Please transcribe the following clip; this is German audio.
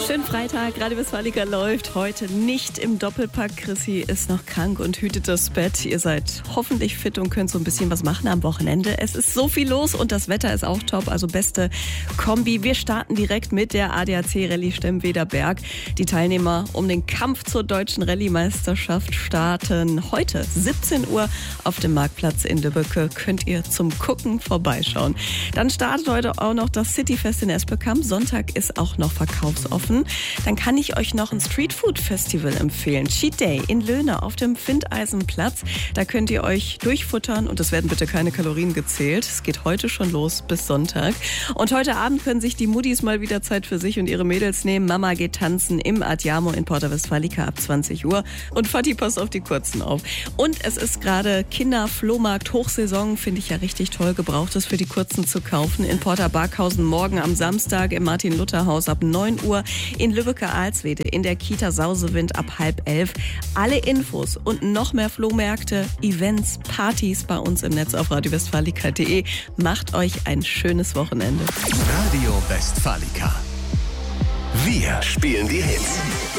Schönen Freitag, Radio Westfalica läuft heute nicht im Doppelpack. Chrissy ist noch krank und hütet das Bett. Ihr seid hoffentlich fit und könnt so ein bisschen was machen am Wochenende. Es ist so viel los und das Wetter ist auch top, also beste Kombi. Wir starten direkt mit der ADAC Rallye Stemweder-Berg. Die Teilnehmer um den Kampf zur deutschen Rallye-Meisterschaft starten heute 17 Uhr auf dem Marktplatz in Lübbecke. Könnt ihr zum Gucken vorbeischauen. Dann startet heute auch noch das Cityfest in Esbekamp. Sonntag ist auch noch verkaufsoffen. Dann kann ich euch noch ein Streetfood-Festival empfehlen. Cheat Day in Löhne auf dem Findeisenplatz. Da könnt ihr euch durchfuttern und es werden bitte keine Kalorien gezählt. Es geht heute schon los bis Sonntag. Und heute Abend können sich die Muddis mal wieder Zeit für sich und ihre Mädels nehmen. Mama geht tanzen im Adjamo in Porta Westfalica ab 20 Uhr. Und Vati, passt auf die Kurzen auf. Und es ist gerade Kinderflohmarkt Hochsaison. Finde ich ja richtig toll. Gebrauchtes für die Kurzen zu kaufen. In Porta Barkhausen morgen am Samstag im Martin-Luther-Haus ab 9 Uhr. In Lübbecke-Alswede in der Kita Sausewind ab 10:30. Alle Infos und noch mehr Flohmärkte, Events, Partys bei uns im Netz auf radiowestfalica.de. Macht euch ein schönes Wochenende. Radio Westfalica. Wir spielen die Hits.